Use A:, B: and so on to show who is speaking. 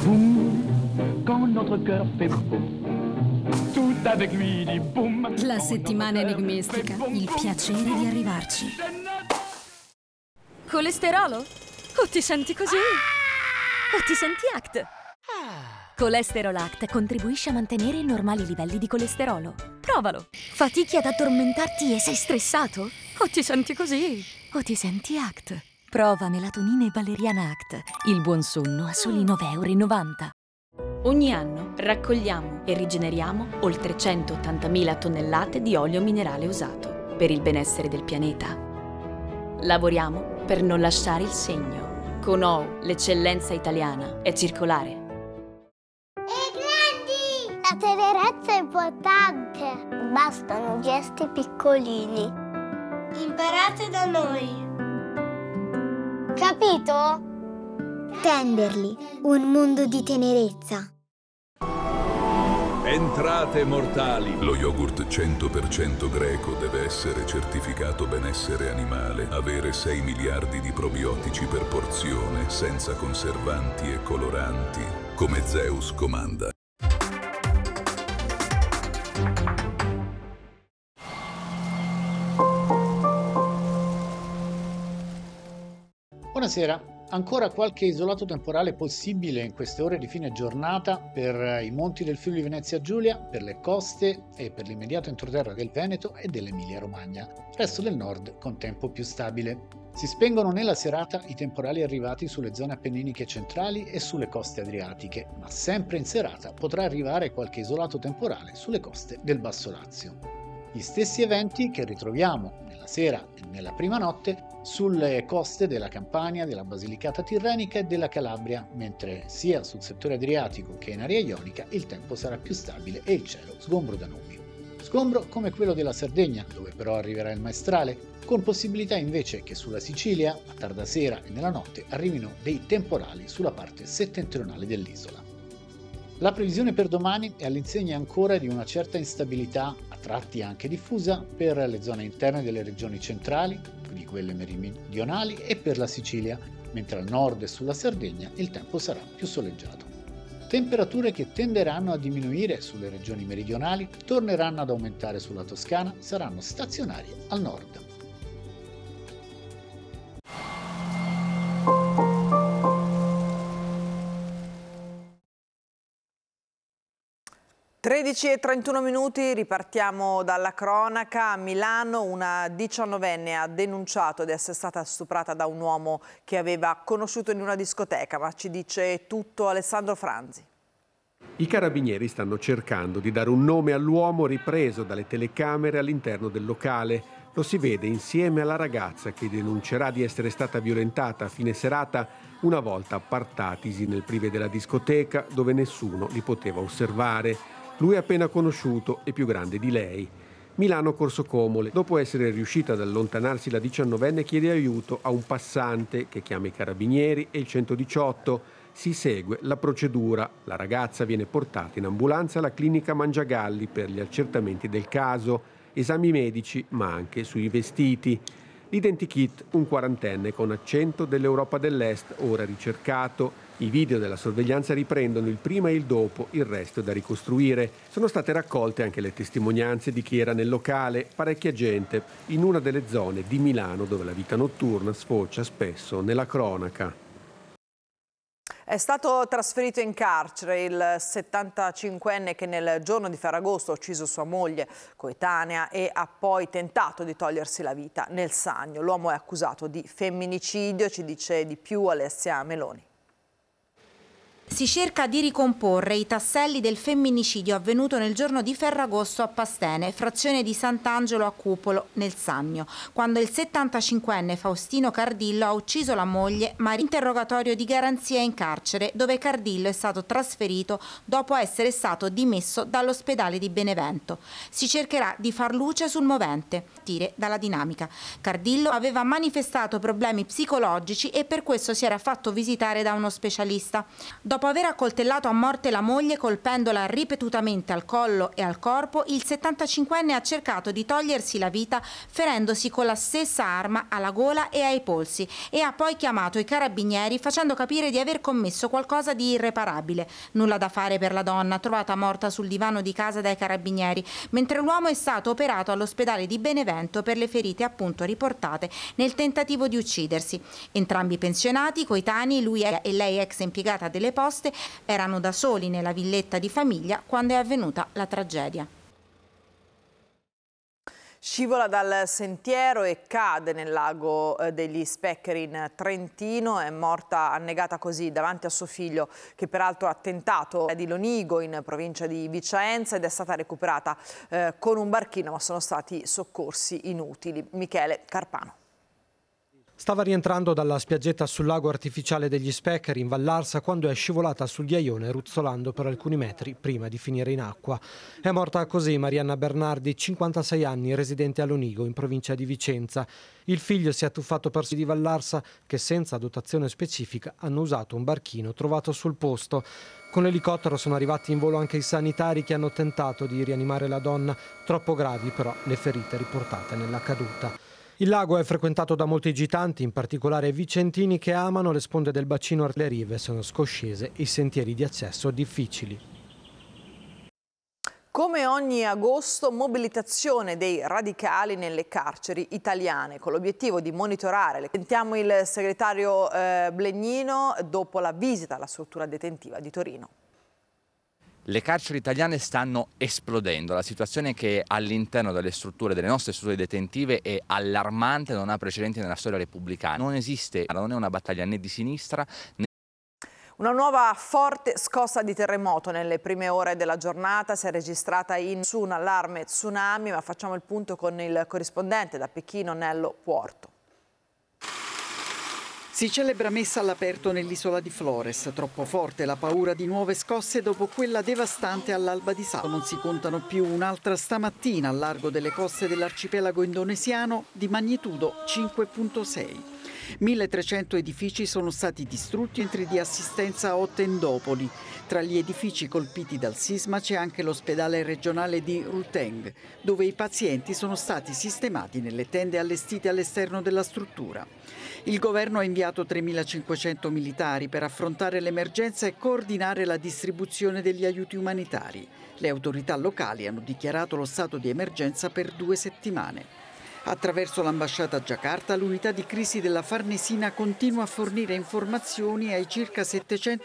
A: boum, quand notre cœur fait boum, tout avec lui dit boum.
B: La settimana enigmistica, il piacere di arrivarci.
C: Colesterolo? O ti senti così? O ti senti ACT? Colesterol ACT contribuisce a mantenere i normali livelli di colesterolo. Provalo! Fatichi ad addormentarti e sei stressato? O ti senti così? O ti senti ACT? Prova melatonina e valeriana ACT. Il buon sonno a soli 9,90 €. Ogni anno raccogliamo e rigeneriamo oltre 180.000 tonnellate di olio minerale usato per il benessere del pianeta. Lavoriamo per non lasciare il segno. Con OU l'eccellenza italiana è circolare.
D: E grandi! La tenerezza è importante. Bastano gesti piccolini. Imparate da noi. Capito? Tenderli, un mondo di tenerezza.
E: Entrate mortali. Lo yogurt 100% greco deve essere certificato benessere animale, avere 6 miliardi di probiotici per porzione, senza conservanti e coloranti, come Zeus comanda.
F: Buonasera. Ancora qualche isolato temporale possibile in queste ore di fine giornata per i monti del Friuli Venezia Giulia, per le coste e per l'immediato entroterra del Veneto e dell'Emilia Romagna. Resto del nord con tempo più stabile. Si spengono nella serata i temporali arrivati sulle zone appenniniche centrali e sulle coste adriatiche, ma sempre in serata potrà arrivare qualche isolato temporale sulle coste del Basso Lazio. Gli stessi eventi che ritroviamo nella sera e nella prima notte sulle coste della Campania, della Basilicata Tirrenica e della Calabria, mentre sia sul settore adriatico che in area ionica il tempo sarà più stabile e il cielo sgombro da nubi. Sgombro come quello della Sardegna, dove però arriverà il maestrale, con possibilità invece che sulla Sicilia, a tarda sera e nella notte, arrivino dei temporali sulla parte settentrionale dell'isola. La previsione per domani è all'insegna ancora di una certa instabilità, a tratti anche diffusa, per le zone interne delle regioni centrali, di quelle meridionali e per la Sicilia, mentre al nord e sulla Sardegna il tempo sarà più soleggiato. Temperature che tenderanno a diminuire sulle regioni meridionali, torneranno ad aumentare sulla Toscana, saranno stazionarie al nord.
G: 13:31, ripartiamo dalla cronaca. A Milano una 19enne ha denunciato di essere stata stuprata da un uomo che aveva conosciuto in una discoteca, ma ci dice tutto Alessandro Franzi.
H: I carabinieri stanno cercando di dare un nome all'uomo ripreso dalle telecamere all'interno del locale. Lo si vede insieme alla ragazza che denuncerà di essere stata violentata a fine serata una volta appartatisi nel privé della discoteca dove nessuno li poteva osservare. Lui è appena conosciuto e più grande di lei. Milano Corso Comole. Dopo essere riuscita ad allontanarsi, la 19enne chiede aiuto a un passante che chiama i carabinieri e il 118. Si segue la procedura. La ragazza viene portata in ambulanza alla clinica Mangiagalli per gli accertamenti del caso, esami medici ma anche sui vestiti. L'identikit, un quarantenne con accento dell'Europa dell'Est, ora ricercato. I video della sorveglianza riprendono il prima e il dopo, il resto è da ricostruire. Sono state raccolte anche le testimonianze di chi era nel locale, parecchia gente, in una delle zone di Milano dove la vita notturna sfocia spesso nella cronaca.
G: È stato trasferito in carcere il 75enne che nel giorno di Ferragosto ha ucciso sua moglie coetanea e ha poi tentato di togliersi la vita nel Sannio. L'uomo è accusato di femminicidio, ci dice di più Alessia Meloni.
I: Si cerca di ricomporre i tasselli del femminicidio avvenuto nel giorno di Ferragosto a Pastene, frazione di Sant'Angelo a Cupolo, nel Sannio, quando il 75enne Faustino Cardillo ha ucciso la moglie, ma interrogatorio di garanzia in carcere, dove Cardillo è stato trasferito dopo essere stato dimesso dall'ospedale di Benevento. Si cercherà di far luce sul movente, partire dalla dinamica. Cardillo aveva manifestato problemi psicologici e per questo si era fatto visitare da uno specialista. Dopo Dopo aver accoltellato a morte la moglie colpendola ripetutamente al collo e al corpo, il 75enne ha cercato di togliersi la vita ferendosi con la stessa arma alla gola e ai polsi e ha poi chiamato i carabinieri facendo capire di aver commesso qualcosa di irreparabile. Nulla da fare per la donna, trovata morta sul divano di casa dai carabinieri, mentre l'uomo è stato operato all'ospedale di Benevento per le ferite appunto riportate nel tentativo di uccidersi. Entrambi pensionati, coetanei, lui e lei ex impiegata delle poste, erano da soli nella villetta di famiglia quando è avvenuta la tragedia.
G: Scivola dal sentiero e cade nel lago degli Speccheri in Trentino, è morta annegata così davanti a suo figlio che peraltro ha tentato di Lonigo in provincia di Vicenza ed è stata recuperata con un barchino ma sono stati soccorsi inutili. Michele Carpano.
J: Stava rientrando dalla spiaggetta sul lago artificiale degli Speccheri in Vallarsa quando è scivolata sul ghiaione ruzzolando per alcuni metri prima di finire in acqua. È morta così Marianna Bernardi, 56 anni, residente a Lonigo in provincia di Vicenza. Il figlio si è tuffato per di Vallarsa che senza dotazione specifica hanno usato un barchino trovato sul posto. Con l'elicottero sono arrivati in volo anche i sanitari che hanno tentato di rianimare la donna, troppo gravi però le ferite riportate nella caduta. Il lago è frequentato da molti gitanti, in particolare vicentini che amano le sponde del bacino. Le rive sono scoscese, i sentieri di accesso difficili.
G: Come ogni agosto, mobilitazione dei radicali nelle carceri italiane con l'obiettivo di monitorare. Sentiamo il segretario Blegnino dopo la visita alla struttura detentiva di Torino.
K: Le carceri italiane stanno esplodendo, la situazione che all'interno delle nostre strutture detentive è allarmante, non ha precedenti nella storia repubblicana. Non esiste, non è una battaglia né di sinistra né.
G: Una nuova forte scossa di terremoto nelle prime ore della giornata si è registrata su un allarme tsunami, ma facciamo il punto con il corrispondente da Pechino, Nello Puorto.
L: Si celebra messa all'aperto nell'isola di Flores. Troppo forte la paura di nuove scosse dopo quella devastante all'alba di sabato. Non si contano più un'altra stamattina al largo delle coste dell'arcipelago indonesiano di magnitudo 5,6. 1300 edifici sono stati distrutti, centri di assistenza a 8 tendopoli. Tra gli edifici colpiti dal sisma c'è anche l'ospedale regionale di Ruteng, dove i pazienti sono stati sistemati nelle tende allestite all'esterno della struttura. Il governo ha inviato 3.500 militari per affrontare l'emergenza e coordinare la distribuzione degli aiuti umanitari. Le autorità locali hanno dichiarato lo stato di emergenza per 2 settimane. Attraverso l'ambasciata a Giacarta, l'unità di crisi della Farnesina continua a fornire informazioni ai circa 700